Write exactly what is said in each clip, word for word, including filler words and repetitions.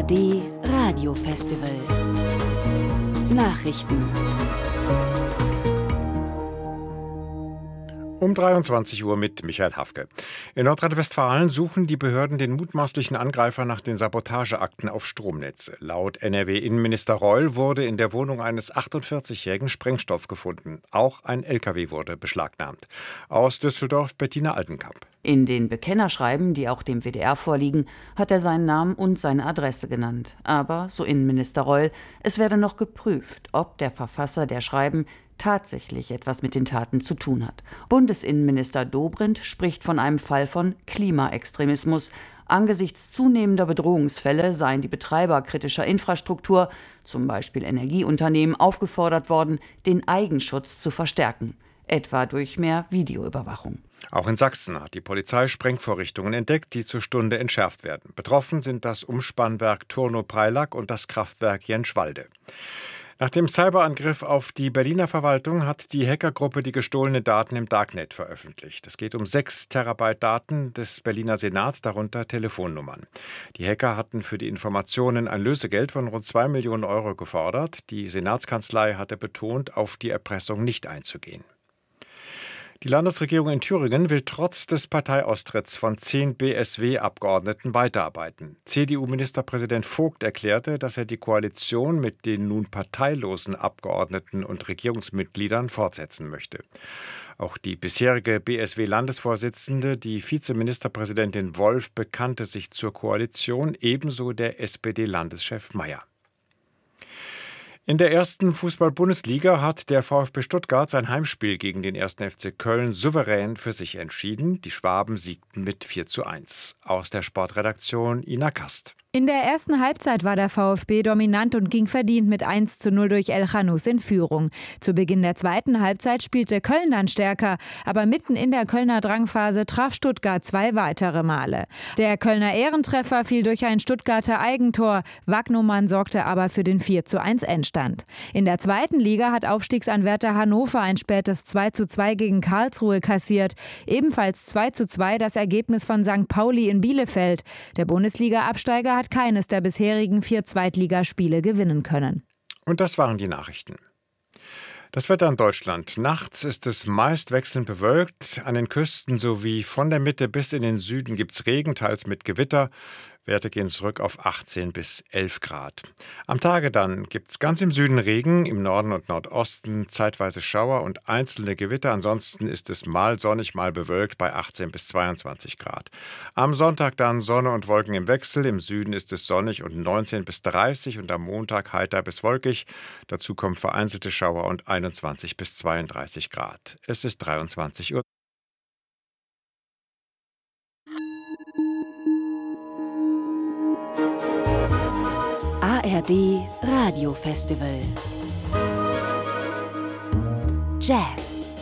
R D Radiofestival Nachrichten. Um dreiundzwanzig Uhr mit Michael Hafke. In Nordrhein-Westfalen suchen die Behörden den mutmaßlichen Angreifer nach den Sabotageakten auf Stromnetze. Laut N R W-Innenminister Reul wurde in der Wohnung eines achtundvierzigjährigen Sprengstoff gefunden. Auch ein L K W wurde beschlagnahmt. Aus Düsseldorf Bettina Altenkamp. In den Bekennerschreiben, die auch dem W D R vorliegen, hat er seinen Namen und seine Adresse genannt. Aber, so Innenminister Reul, es werde noch geprüft, ob der Verfasser der Schreiben tatsächlich etwas mit den Taten zu tun hat. Bundesinnenminister Dobrindt spricht von einem Fall von Klimaextremismus. Angesichts zunehmender Bedrohungsfälle seien die Betreiber kritischer Infrastruktur, zum Beispiel Energieunternehmen, aufgefordert worden, den Eigenschutz zu verstärken, etwa durch mehr Videoüberwachung. Auch in Sachsen hat die Polizei Sprengvorrichtungen entdeckt, die zur Stunde entschärft werden. Betroffen sind das Umspannwerk Turno-Preilack und das Kraftwerk Jenschwalde. Nach dem Cyberangriff auf die Berliner Verwaltung hat die Hackergruppe die gestohlenen Daten im Darknet veröffentlicht. Es geht um sechs Terabyte Daten des Berliner Senats, darunter Telefonnummern. Die Hacker hatten für die Informationen ein Lösegeld von rund zwei Millionen Euro gefordert. Die Senatskanzlei hatte betont, auf die Erpressung nicht einzugehen. Die Landesregierung in Thüringen will trotz des Parteiaustritts von zehn B S W-Abgeordneten weiterarbeiten. C D U-Ministerpräsident Vogt erklärte, dass er die Koalition mit den nun parteilosen Abgeordneten und Regierungsmitgliedern fortsetzen möchte. Auch die bisherige B S W-Landesvorsitzende, die Vizeministerpräsidentin Wolf, bekannte sich zur Koalition, ebenso der S P D-Landeschef Mayer. In der ersten Fußball-Bundesliga hat der VfB Stuttgart sein Heimspiel gegen den ersten F C Köln souverän für sich entschieden. Die Schwaben siegten mit vier zu eins. Aus der Sportredaktion Ina Kast. In der ersten Halbzeit war der VfB dominant und ging verdient mit eins zu null durch El Khanous in Führung. Zu Beginn der zweiten Halbzeit spielte Köln dann stärker, aber mitten in der Kölner Drangphase traf Stuttgart zwei weitere Male. Der Kölner Ehrentreffer fiel durch ein Stuttgarter Eigentor, Wagnumann sorgte aber für den vier zu eins Endstand. In der zweiten Liga hat Aufstiegsanwärter Hannover ein spätes zwei zu zwei gegen Karlsruhe kassiert, ebenfalls zwei zu zwei das Ergebnis von Sankt Pauli in Bielefeld. Der Bundesliga-Absteiger hat keines der bisherigen vier Zweitligaspiele gewinnen können. Und das waren die Nachrichten. Das Wetter in Deutschland. Nachts ist es meist wechselnd bewölkt. An den Küsten sowie von der Mitte bis in den Süden gibt es Regen, teils mit Gewitter. Werte gehen zurück auf achtzehn bis elf Grad. Am Tage dann gibt es ganz im Süden Regen, im Norden und Nordosten zeitweise Schauer und einzelne Gewitter. Ansonsten ist es mal sonnig, mal bewölkt bei achtzehn bis zweiundzwanzig Grad. Am Sonntag dann Sonne und Wolken im Wechsel. Im Süden ist es sonnig und neunzehn bis dreißig und am Montag heiter bis wolkig. Dazu kommen vereinzelte Schauer und einundzwanzig bis zweiunddreißig Grad. Es ist dreiundzwanzig Uhr. A R D Radiofestival Jazz.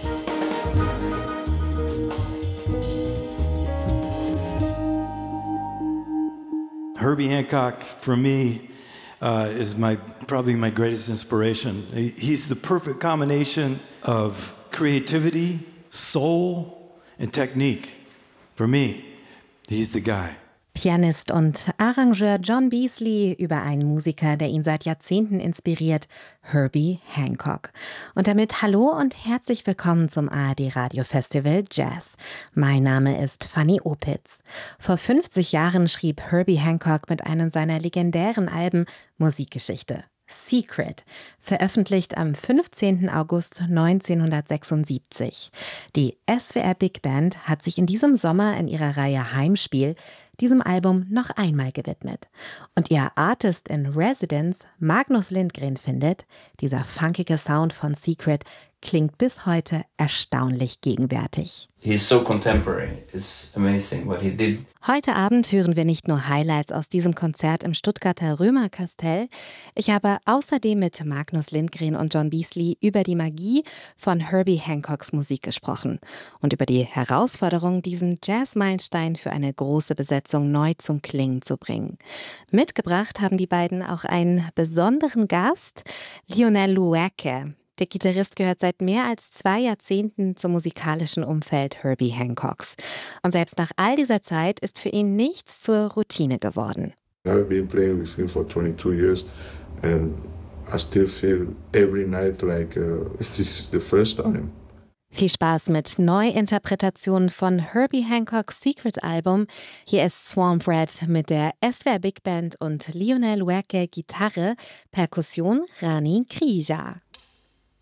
Herbie Hancock, for me, uh, is my probably my greatest inspiration. He's the perfect combination of creativity, soul, and technique. For me, he's the guy. Pianist und Arrangeur John Beasley über einen Musiker, der ihn seit Jahrzehnten inspiriert, Herbie Hancock. Und damit hallo und herzlich willkommen zum A R D Radiofestival Jazz. Mein Name ist Fanny Opitz. Vor fünfzig Jahren schrieb Herbie Hancock mit einem seiner legendären Alben Musikgeschichte. Secret, veröffentlicht am fünfzehnten August neunzehnhundertsechsundsiebzig. Die S W R Big Band hat sich in diesem Sommer in ihrer Reihe Heimspiel diesem Album noch einmal gewidmet. Und ihr Artist in Residence, Magnus Lindgren, findet, dieser funkige Sound von Secret klingt bis heute erstaunlich gegenwärtig. He's so contemporary. It's amazing what he did. Heute Abend hören wir nicht nur Highlights aus diesem Konzert im Stuttgarter Römerkastell. Ich habe außerdem mit Magnus Lindgren und John Beasley über die Magie von Herbie Hancocks Musik gesprochen und über die Herausforderung, diesen Jazz-Meilenstein für eine große Besetzung neu zum Klingen zu bringen. Mitgebracht haben die beiden auch einen besonderen Gast, Lionel Loueke. Der Gitarrist gehört seit mehr als zwei Jahrzehnten zum musikalischen Umfeld Herbie Hancocks. Und selbst nach all dieser Zeit ist für ihn nichts zur Routine geworden. I've been playing with him for twenty-two years, and I still feel every night like uh, this is the first time. Viel Spaß mit Neuinterpretationen von Herbie Hancocks Secret-Album. Hier ist Swamp Rat mit der S W R Big Band und Lionel Werke Gitarre, Perkussion Rani Krija.